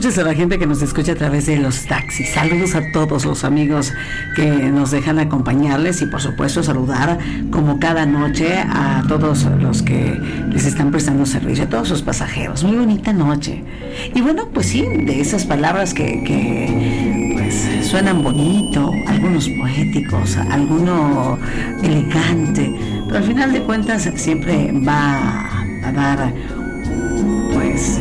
noches a la gente que nos escucha a través de los taxis. Saludos a todos los amigos que nos dejan acompañarles y por supuesto saludar como cada noche a todos los que les están prestando servicio, a todos sus pasajeros. Muy bonita noche. Y bueno, pues sí, de esas palabras que pues suenan bonito, algunos poéticos, alguno elegante, pero al final de cuentas siempre va a dar pues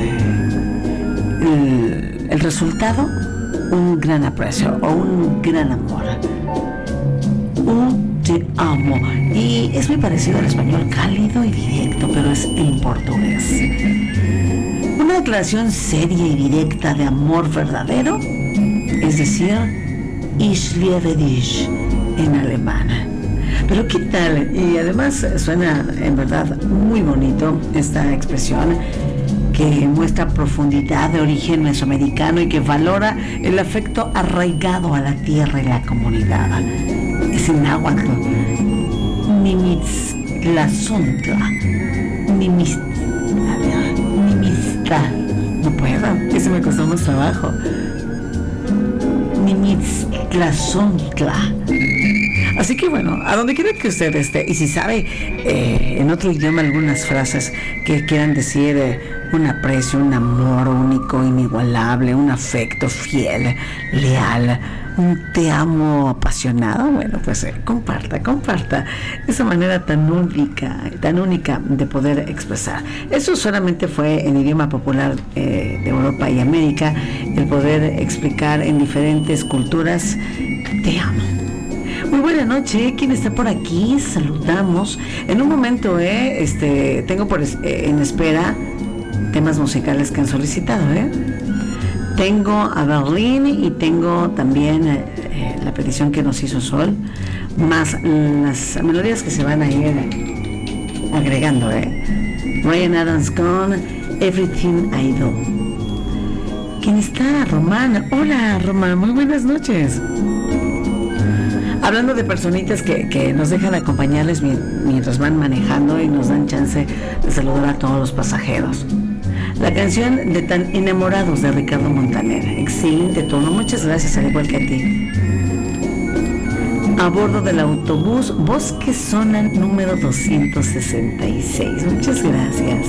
el resultado, un gran aprecio o un gran amor. Te amo. Y es muy parecido al español, cálido y directo, pero es en portugués. Una declaración seria y directa de amor verdadero, es decir, Ich liebe dich en alemán. Pero ¿qué tal? Y además suena en verdad muy bonito esta expresión que muestra profundidad de origen mesoamericano y que valora el afecto arraigado a la tierra y la comunidad. Es en náhuatl. Nimitztlazontla. No puedo, eso me costó más trabajo. Nimitztlazontla. Así que bueno, a donde quiera que usted esté, y si sabe en otro idioma algunas frases que quieran decir un aprecio, un amor único, inigualable, un afecto fiel, leal, un te amo apasionado, bueno, pues comparta esa manera tan única de poder expresar. Eso solamente fue en idioma popular de Europa y América, el poder explicar en diferentes culturas te amo. Muy buena noche, ¿quién está por aquí? Saludamos. En un momento, tengo en espera temas musicales que han solicitado, Tengo a Berlín y tengo también la petición que nos hizo Sol, más las melodías que se van a ir agregando, Ryan Adams con Everything I Do. ¿Quién está? Román. Hola, Román, muy buenas noches. Hablando de personitas que nos dejan acompañarles mientras van manejando y nos dan chance de saludar a todos los pasajeros. La canción de Tan Enamorados de Ricardo Montaner. Excelente tono, muchas gracias, al igual que a ti. A bordo del autobús Bosque Zona número 266. Muchas gracias.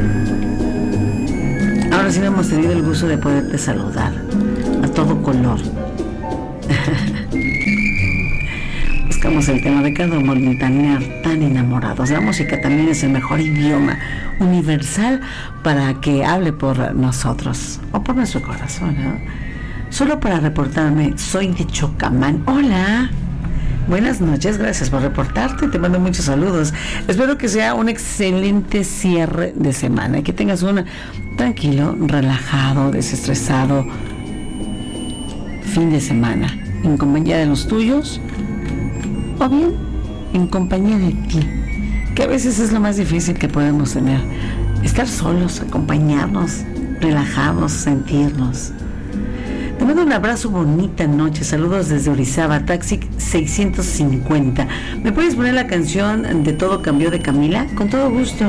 Ahora sí hemos tenido el gusto de poderte saludar a todo color. Buscamos el tema de Ricardo Montaner, Tan Enamorados. La música también es el mejor idioma universal para que hable por nosotros o por nuestro corazón, Solo para reportarme, soy de Chocamán. Hola, buenas noches, gracias por reportarte, te mando muchos saludos. Espero que sea un excelente cierre de semana y que tengas un tranquilo, relajado, desestresado fin de semana en compañía de los tuyos o bien en compañía de ti, que a veces es lo más difícil que podemos tener, estar solos, acompañarnos, relajarnos, sentirnos. Te mando un abrazo, bonita noche, saludos desde Orizaba, taxi 650. ¿Me puedes poner la canción de Todo Cambió de Camila? Con todo gusto,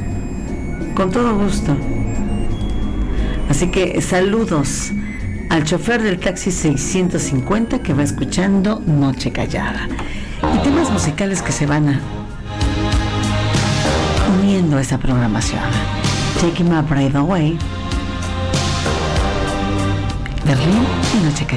así que saludos al chofer del taxi 650 que va escuchando Noche Callada. Y temas musicales que se van uniendo a esa programación. Taking My Breath Away, Berlín y Noche Callada.